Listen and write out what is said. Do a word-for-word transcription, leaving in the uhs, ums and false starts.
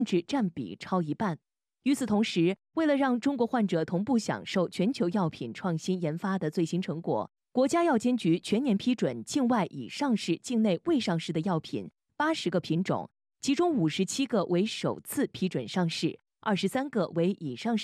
制占比超一半。与此同时，为了让中国患者同步享受全球药品创新研发的最新成果，国家药监局全年批准境外已上市、境内未上市的药品八十个品种，其中五十七个为首次批准上市，二十三个为已上市。